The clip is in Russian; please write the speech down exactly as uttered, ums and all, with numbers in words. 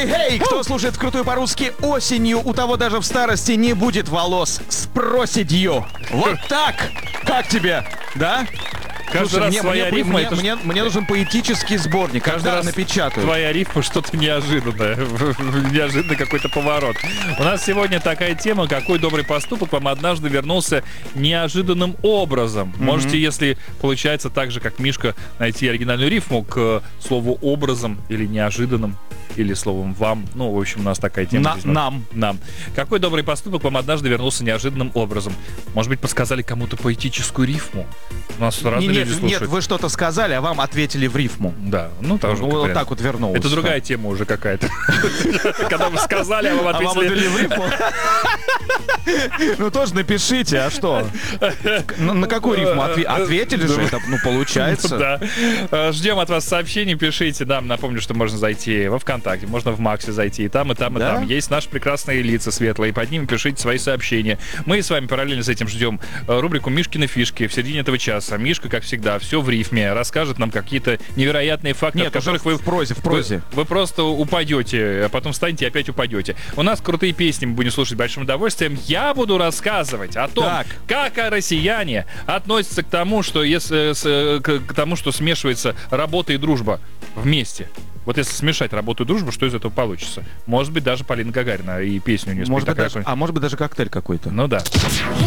Хей-хей-хей! Кто слушает вкрутую по-русски осенью, у того даже в старости не будет волос с проседью. Вот так! Как тебе? Да? Каждый Слушай, раз мне, своя мне, рифма. мне, это ж- мне, мне нужен поэтический сборник, Каждый когда раз напечатают. твоя рифма что-то неожиданное. Неожиданный какой-то поворот. У нас сегодня такая тема: какой добрый поступок вам однажды вернулся неожиданным образом. Мгм. Можете, если получается так же, как Мишка, найти оригинальную рифму к слову образом или неожиданным, или словом вам. Ну, в общем, у нас такая тема. На- здесь. нам. Нам. Какой добрый поступок вам однажды вернулся неожиданным образом? Может быть, подсказали кому-то поэтическую рифму? У нас разные Не- люди нет, слушают. нет, вы что-то сказали, а вам ответили в рифму. Да, ну так же. Ну, как вот вариант. так вот вернулось. Это другая тема уже какая-то. Когда вы сказали, а вам А вам отвели ответили... в рифму? Ну, тоже напишите, а что? На на какую рифму? Отве- Ответили же, это, ну, получается. Да. Э, Ждем от вас сообщений, пишите. Да, напомню, что можно зайти во ВКонтакте, можно в Максе зайти, и там, и там, и Да? там. Есть наши прекрасные лица светлые, под ними пишите свои сообщения. Мы с вами параллельно с этим ждем э, рубрику «Мишкины фишки» в середине этого часа. Мишка, как всегда, все в рифме, расскажет нам какие-то невероятные факты, Нет, от которых вы в прозе, в прозе. Вы, вы просто упадете, а потом встанете и опять упадете. У нас крутые песни, мы будем слушать с большим удовольствием. Я буду рассказывать о том, Так. как россияне относятся к тому, что если, с- к, к тому, что смешивается работа и дружба вместе. Вот если смешать работу и дружбу, что из этого получится? Может быть, даже Полина Гагарина и песню у нее Может быть, спектакль даже, какой-нибудь. а может быть, даже коктейль какой-то. Ну да.